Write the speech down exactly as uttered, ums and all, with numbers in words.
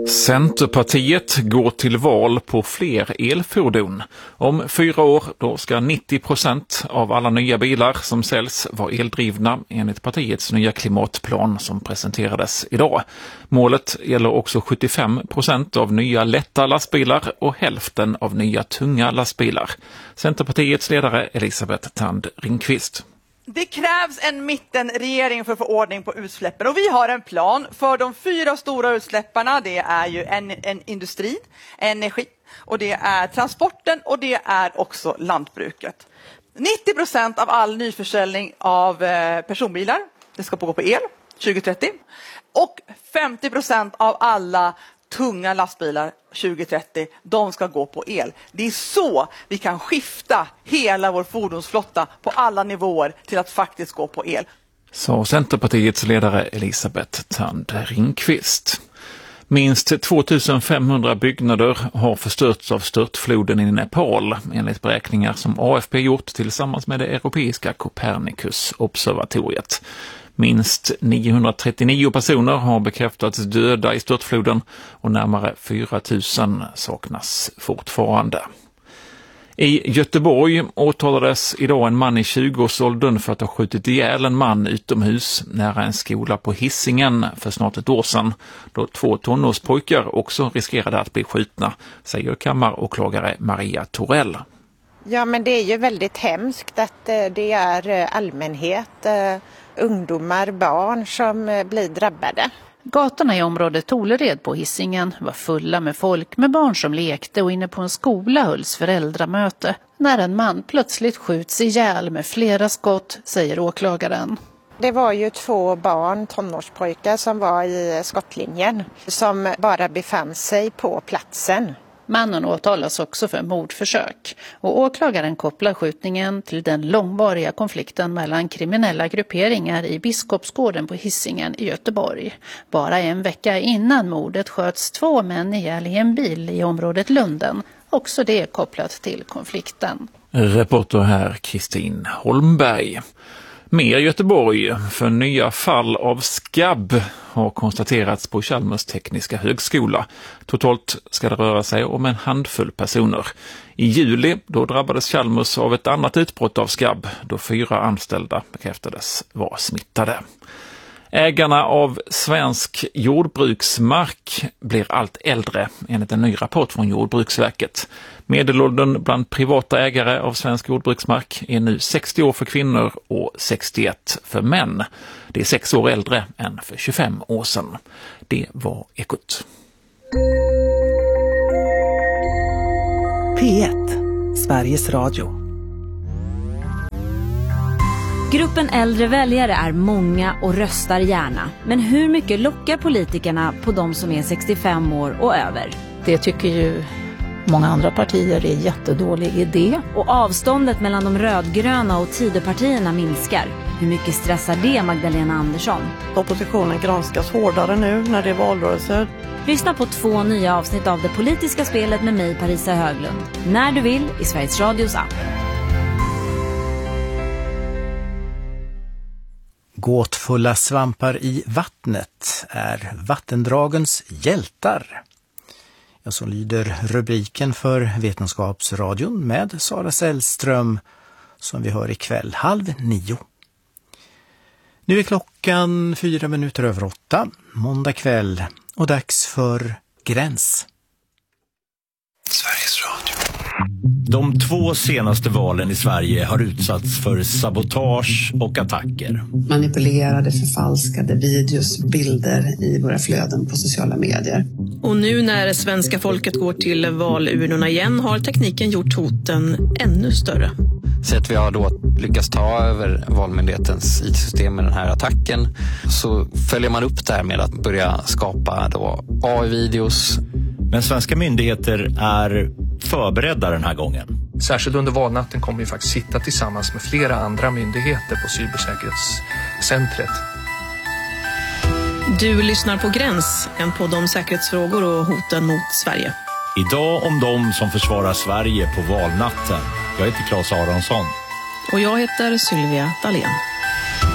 Centerpartiet går till val på fler elfordon. Om fyra år då ska nittio procent av alla nya bilar som säljs vara eldrivna enligt partiets nya klimatplan som presenterades idag. Målet gäller också sjuttiofem procent av nya lätta lastbilar och hälften av nya tunga lastbilar. Centerpartiets ledare Elisabeth Thand Ringqvist. Det krävs en mittenregering för att få ordning på utsläppen och vi har en plan för de fyra stora utsläpparna. Det är ju en, en industri, energi och det är transporten och det är också lantbruket. nittio procent av all nyförsäljning av eh, personbilar, det ska gå på el tjugo trettio och femtio procent av alla tunga lastbilar tjugo trettio, de ska gå på el. Det är så vi kan skifta hela vår fordonsflotta på alla nivåer till att faktiskt gå på el. Så Centerpartiets ledare Elisabeth Thand Ringqvist. Minst tvåtusenfemhundra byggnader har förstörts av störtfloden i Nepal enligt beräkningar som A F P gjort tillsammans med det europeiska Copernicus-observatoriet. Minst niohundratrettionio personer har bekräftats döda i störtfloden och närmare fyra tusen saknas fortfarande. I Göteborg åtalades idag en man i tjugoårsåldern för att ha skjutit ihjäl en man utomhus nära en skola på Hisingen för snart ett år sedan, då två tonårspojkar också riskerade att bli skjutna, säger kammaråklagare Maria Torell. Ja, men det är ju väldigt hemskt att det är allmänhet, ungdomar, barn som blir drabbade. Gatorna i området Tolered på Hisingen var fulla med folk med barn som lekte och inne på en skola hölls föräldramöte när en man plötsligt skjuts ihjäl med flera skott, säger åklagaren. Det var ju två barn, tonårspojkar, som var i skottlinjen som bara befann sig på platsen. Mannen åtalas också för mordförsök och åklagaren kopplar skjutningen till den långvariga konflikten mellan kriminella grupperingar i Biskopsgården på Hisingen i Göteborg. Bara en vecka innan mordet sköts två män ihjäl i en bil i området Lunden, också det kopplat till konflikten. Reporter här Kristin Holmberg. Mer Göteborg, för nya fall av skabb har konstaterats på Chalmers tekniska högskola. Totalt ska det röra sig om en handfull personer. I juli då drabbades Chalmers av ett annat utbrott av skabb då fyra anställda bekräftades vara smittade. Ägarna av svensk jordbruksmark blir allt äldre enligt en ny rapport från Jordbruksverket. Medelåldern bland privata ägare av svensk jordbruksmark är nu sextio år för kvinnor och sextioett för män. Det är sex år äldre än för tjugofem år sedan. Det var Ekot. P ett, Sveriges Radio. Gruppen äldre väljare är många och röstar gärna. Men hur mycket lockar politikerna på de som är sextiofem år och över? Det tycker ju många andra partier är en jättedålig idé. Och avståndet mellan de rödgröna och Tidöpartierna minskar. Hur mycket stressar det Magdalena Andersson? Oppositionen granskas hårdare nu när det är valrörelser. Lyssna på två nya avsnitt av Det politiska spelet med mig, Parisa Höglund. När du vill i Sveriges Radios app. Gåtfulla svampar i vattnet är vattendragens hjältar. Ja, så lyder rubriken för Vetenskapsradion med Sara Sällström som vi hör ikväll halv nio. Nu är klockan fyra minuter över åtta, måndag kväll och dags för Gräns. Sveriges Radio. De två senaste valen i Sverige har utsatts för sabotage och attacker. Manipulerade, förfalskade videos, bilder i våra flöden på sociala medier. Och nu när svenska folket går till valurnorna igen har tekniken gjort hoten ännu större. Så att vi har då lyckats ta över Valmyndighetens I T-system med den här attacken, så följer man upp det här med att börja skapa då A I-videos. Men svenska myndigheter är förberedda den här gången. Särskilt under valnatten kommer vi faktiskt sitta tillsammans med flera andra myndigheter på cybersäkerhetscentret. Du lyssnar på Gräns, en podd om säkerhetsfrågor och hoten mot Sverige. Idag om de som försvarar Sverige på valnatten. Jag heter Claes Aronsson. Och jag heter Sylvia Dahlén.